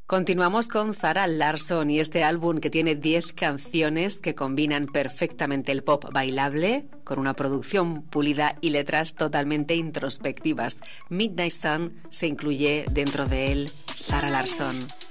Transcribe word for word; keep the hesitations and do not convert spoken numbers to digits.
Continuamos con Zara Larsson y este álbum que tiene diez canciones que combinan perfectamente el pop bailable con una producción pulida y letras totalmente introspectivas. Midnight Sun se incluye dentro de él. Zara Larsson.